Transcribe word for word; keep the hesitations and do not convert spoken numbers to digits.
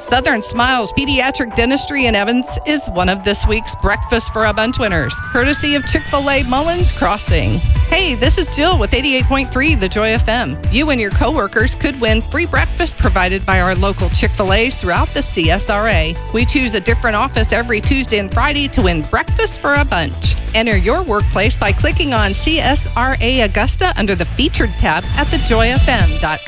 Southern Smiles Pediatric Dentistry in Evans is one of this week's Breakfast for a Bunch winners, courtesy of Chick-fil-A Mullins Crossing. Hey, this is Jill with eighty-eight point three The Joy F M. You and your coworkers could win free breakfast provided by our local Chick-fil-A's throughout the C S R A. We choose a different office every Tuesday and Friday to win Breakfast for a Bunch. Enter your workplace by clicking on C S R A Augusta under the Featured tab at the joy f m dot com.